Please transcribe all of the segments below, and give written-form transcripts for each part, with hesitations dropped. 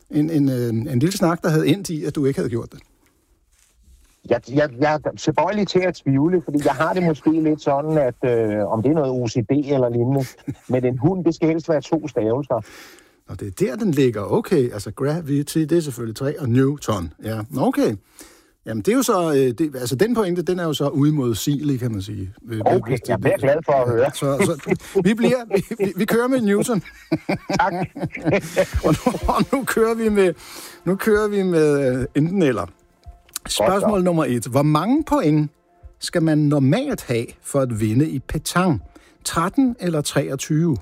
en lille snak, der havde endt i, at du ikke havde gjort det. Jeg er tilbøjelig til at tvivle, fordi jeg har det måske lidt sådan, at om det er noget OCD eller lignende, men en hund, det skal helst være 2 stavelser. Og det er der, den ligger. Okay, altså gravity, det er selvfølgelig 3, og Newton. Ja, okay. Jamen, det er jo så... altså, den pointe, den er jo så uimodsigelig, kan man sige. Okay, jeg er glad for at høre. Så vi kører med Newton. Tak. og nu kører vi med enten eller. Spørgsmål nummer 1. Hvor mange point skal man normalt have for at vinde i petanque? 13 eller 23?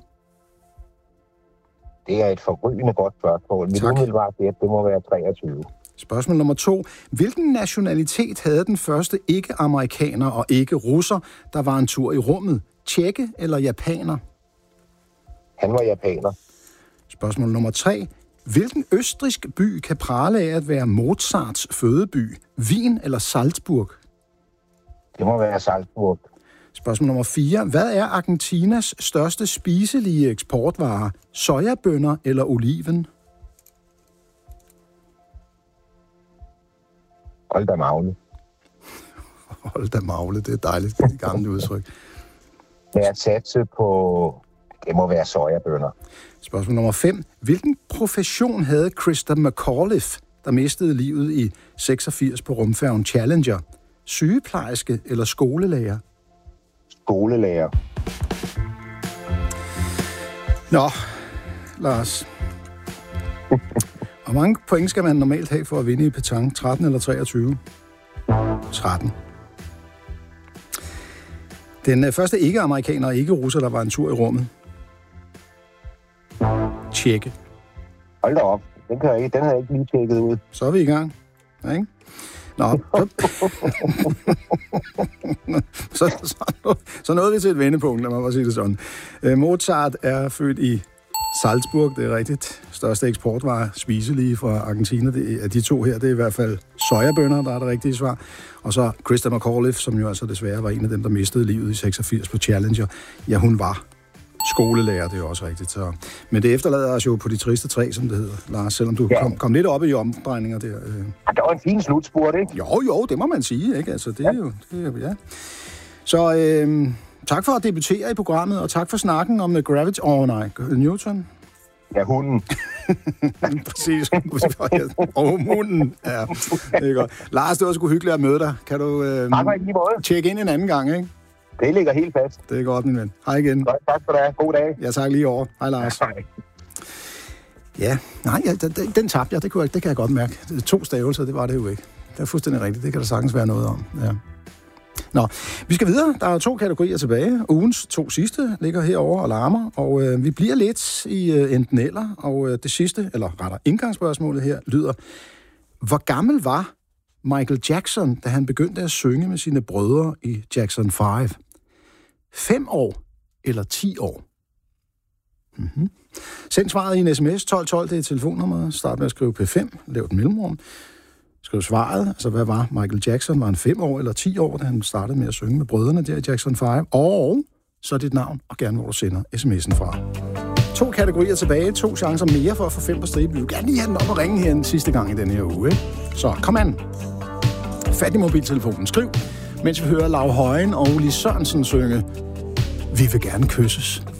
Det er et forrygende godt spørgsmål. Mit umiddelbart det må være 23. Spørgsmål nummer 2. Hvilken nationalitet havde den første ikke-amerikaner og ikke-russer, der var en tur i rummet? Tjekke eller japaner? Han var japaner. Spørgsmål nummer 3. Hvilken østrigsk by kan prale af at være Mozarts fødeby? Wien eller Salzburg? Det må være Salzburg. Spørgsmål nummer 4. Hvad er Argentinas største spiselige eksportvare? Sojabønner eller oliven? Hold da magle. Hold da magle, det er dejligt, det gamle udtryk. Jeg satser på, det må være sojabønner. Spørgsmål nummer 5. Hvilken profession havde Christa McAuliffe, der mistede livet i 86 på rumfærgen Challenger? Sygeplejerske eller skolelærer? Skolelærer. Nå, Lars. Hvor mange point skal man normalt have for at vinde i petanque? 13 eller 23? 13. Den første ikke-amerikaner og ikke-russer, der var en tur i rummet. Tjekke. Hold da op. Den havde jeg ikke lige tjekket ud. Så er vi i gang. Ja, ikke? Nå, så nåede vi til et vendepunkt, lad mig bare sige det sådan. Mozart er født i Salzburg, det er rigtigt. Største eksportvare, spiselige fra Argentina. Det er de to her, det er i hvert fald sojabønner, der er det rigtige svar. Og så Christa McAuliffe, som jo altså desværre var en af dem, der mistede livet i 86 på Challenger. Ja, hun var skolelærer, det er jo også rigtigt. Så. Men det efterlader os jo på de triste 3, som det hedder, Lars, selvom du kom lidt op i omdrejninger der. Der var en fin slutspurt, ikke? Jo, det må man sige, ikke? Altså, det er jo, ja. Så tak for at debutere i programmet, og tak for snakken om Gravity. Newton. Ja, hunden. Præcis. Og munden. Ja, det er godt. Lars, det var sgu hyggeligt at møde dig. Kan du tjekke ind en anden gang, ikke? Det ligger helt fast. Det er godt, min ven. Hej igen. Godt, tak for det. God dag. Ja, tak lige over. Hej, Lars. Hej. Ja, den tabte jeg. Det kan jeg godt mærke. 2 stavelser, det var det jo ikke. Det er fuldstændig rigtigt. Det kan der sagtens være noget om. Ja. Nå, vi skal videre. Der er 2 kategorier tilbage. Ugens 2 sidste ligger herovre og larmer, og vi bliver lidt i enten eller, og det sidste, eller rettere indgangsspørgsmålet her, lyder: hvor gammel var Michael Jackson, da han begyndte at synge med sine brødre i Jackson 5? 5 år eller 10 år? Mm-hmm. Send svaret i en sms. 1212, det er telefonnummeret. Start med at skrive P5, lav et mellemrum. Skriv svaret, altså hvad var Michael Jackson? Var han 5 år eller 10 år, da han startede med at synge med brødrene der i Jackson 5? Og så dit navn, og gerne hvor du sender sms'en fra. 2 kategorier tilbage, 2 chancer mere for at få 5 på stribe. Vi vil gerne lige have den op og ringe her den sidste gang i denne her uge, ikke? Så kom an. Fat i mobiltelefonen. Skriv, mens vi hører Lav Højen og Uli Sørensen synge: Vi vil gerne kysses.